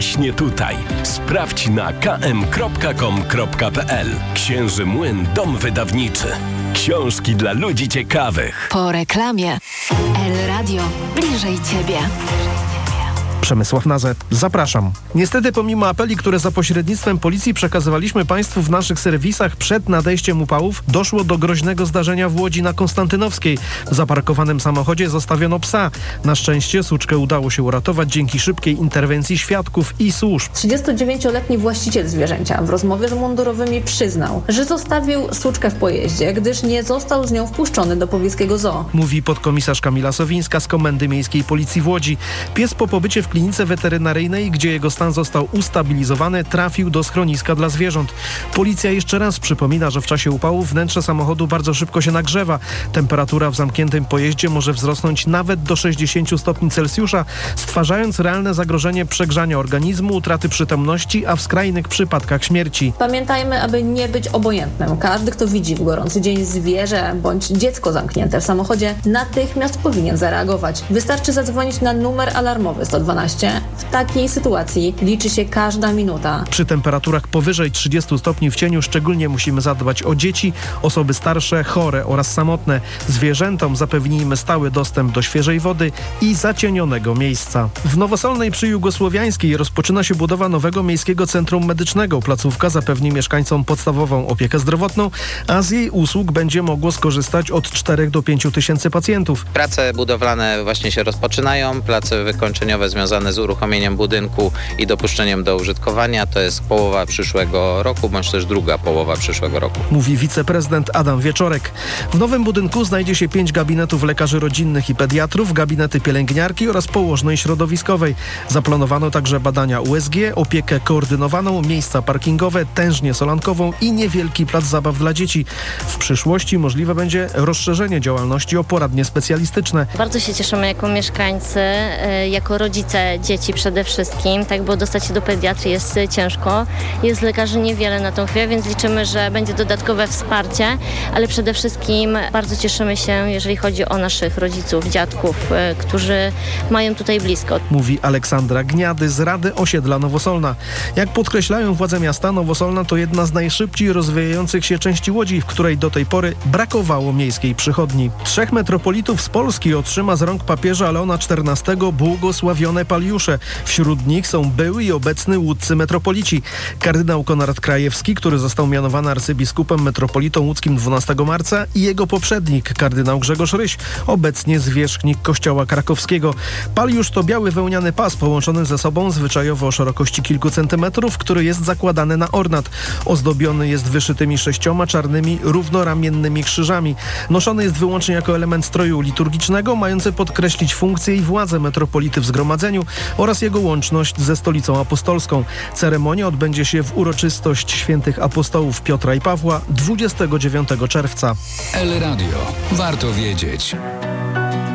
Śnie tutaj. Sprawdź na km.com.pl. Księży Młyn, dom wydawniczy. Książki dla ludzi ciekawych. Po reklamie. El Radio. Bliżej Ciebie. Przemysław Nazę. Zapraszam. Niestety pomimo apeli, które za pośrednictwem policji przekazywaliśmy Państwu w naszych serwisach przed nadejściem upałów, doszło do groźnego zdarzenia w Łodzi na Konstantynowskiej. W zaparkowanym samochodzie zostawiono psa. Na szczęście suczkę udało się uratować dzięki szybkiej interwencji świadków i służb. 39-letni właściciel zwierzęcia w rozmowie z mundurowymi przyznał, że zostawił suczkę w pojeździe, gdyż nie został z nią wpuszczony do pobliskiego zoo. Mówi podkomisarz Kamila Sowińska z Komendy Miejskiej Policji w Łodzi. Pies po pobycie w klinice weterynaryjnej, gdzie jego stan został ustabilizowany, trafił do schroniska dla zwierząt. Policja jeszcze raz przypomina, że w czasie upału wnętrze samochodu bardzo szybko się nagrzewa. Temperatura w zamkniętym pojeździe może wzrosnąć nawet do 60 stopni Celsjusza, stwarzając realne zagrożenie przegrzania organizmu, utraty przytomności, a w skrajnych przypadkach śmierci. Pamiętajmy, aby nie być obojętnym. Każdy, kto widzi w gorący dzień zwierzę bądź dziecko zamknięte w samochodzie, natychmiast powinien zareagować. Wystarczy zadzwonić na numer alarmowy 112. W takiej sytuacji liczy się każda minuta. Przy temperaturach powyżej 30 stopni w cieniu szczególnie musimy zadbać o dzieci, osoby starsze, chore oraz samotne. Zwierzętom zapewnijmy stały dostęp do świeżej wody i zacienionego miejsca. W Nowosolnej przy Jugosłowiańskiej rozpoczyna się budowa nowego miejskiego centrum medycznego. Placówka zapewni mieszkańcom podstawową opiekę zdrowotną, a z jej usług będzie mogło skorzystać od 4 do 5 tysięcy pacjentów. Prace budowlane właśnie się rozpoczynają. Prace wykończeniowe związane z uruchomieniem budynku i dopuszczeniem do użytkowania to jest połowa przyszłego roku, bądź też druga połowa przyszłego roku. Mówi wiceprezydent Adam Wieczorek. W nowym budynku znajdzie się 5 gabinetów lekarzy rodzinnych i pediatrów, gabinety pielęgniarki oraz położnej środowiskowej. Zaplanowano także badania USG, opiekę koordynowaną, miejsca parkingowe, tężnię solankową i niewielki plac zabaw dla dzieci. W przyszłości możliwe będzie rozszerzenie działalności o poradnie specjalistyczne. Bardzo się cieszymy jako mieszkańcy, jako rodzice dzieci przede wszystkim, tak, bo dostać się do pediatrii jest ciężko. Jest lekarzy niewiele na tą chwilę, więc liczymy, że będzie dodatkowe wsparcie, ale przede wszystkim bardzo cieszymy się, jeżeli chodzi o naszych rodziców, dziadków, którzy mają tutaj blisko. Mówi Aleksandra Gniady z Rady Osiedla Nowosolna. Jak podkreślają władze miasta, Nowosolna to jedna z najszybciej rozwijających się części Łodzi, w której do tej pory brakowało miejskiej przychodni. 3 metropolitów z Polski otrzyma z rąk papieża Leona XIV błogosławione paliusze. Wśród nich są były i obecny łódzcy metropolici. Kardynał Konrad Krajewski, który został mianowany arcybiskupem metropolitą łódzkim 12 marca i jego poprzednik, kardynał Grzegorz Ryś, obecnie zwierzchnik kościoła krakowskiego. Paliusz to biały wełniany pas połączony ze sobą zwyczajowo o szerokości kilku centymetrów, który jest zakładany na ornat. Ozdobiony jest wyszytymi 6 czarnymi, równoramiennymi krzyżami. Noszony jest wyłącznie jako element stroju liturgicznego, mający podkreślić funkcję i władzę metropolity w zgromadzeniu oraz jego łączność ze stolicą apostolską. Ceremonia odbędzie się w uroczystość świętych apostołów Piotra i Pawła 29 czerwca. El Radio. Warto wiedzieć.